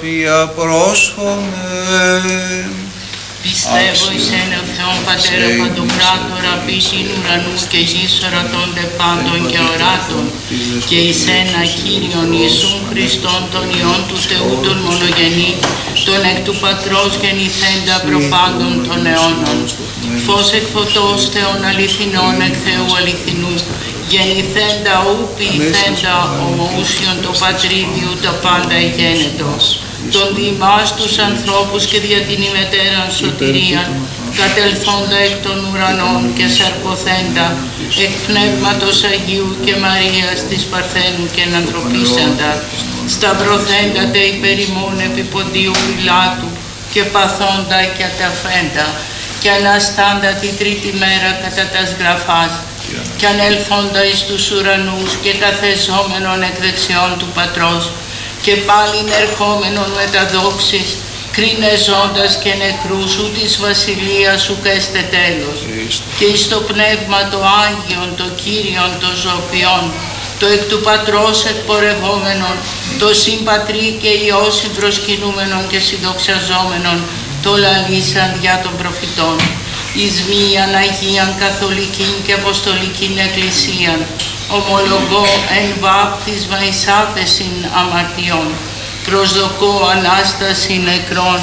σοφία πρόσχομαι. Πιστεύω εις έναν Θεόν Πατέρα Παντοκράτορα, ποιησιν ουρανού και γης ορατώνται πάντων και οράτων, και εις ένα Κύριον Ιησούν Χριστόν, τον Υιόν του Θεού τον μονογενή, τον εκ του Πατρός γεννηθέντα προπάντων των αιώνων. Φως εκ φωτός Θεών αληθινών εκ Θεού αληθινού, γεννηθέντα ου ποιηθέντα ομοούσιον το πατρίδιου τα πάντα γένετος. Τον διημάς τους ανθρώπους και δια την ημετέραν σωτηρίαν, κατελθόντα εκ των ουρανών και σαρκωθέντα, εκ Πνεύματος Αγίου και Μαρίας της Παρθένου και ενανθρωπίσαντα, σταυρωθέντα τε υπέρ ημών επί Ποντίου Πιλάτου και παθόντα και αταφέντα, και αναστάντα τη τρίτη μέρα κατά τας γραφάς, και ανελθόντα εις τους ουρανούς και καθεζόμενον εκ δεξιών του Πατρός, και πάλιν ερχόμενον με τα δόξης, κρίνε ζώντας και νεκρούς, ου της βασιλείας ουκ έστε τέλος. Και εις το Πνεύμα το Άγιον, το Κύριον, το ζωοποιόν, το εκ του Πατρός εκπορευόμενον, το συμπατρί και Υιό συμπροσκυνούμενον και συνδοξαζόμενον, το λαλήσαν διά των προφητών, εις μίαν Αγίαν Καθολικήν και Αποστολικήν Εκκλησίαν, ομολογώ εν βάπτισμα εις άφεσιν αμαρτιών, προσδοκώ Ανάσταση νεκρών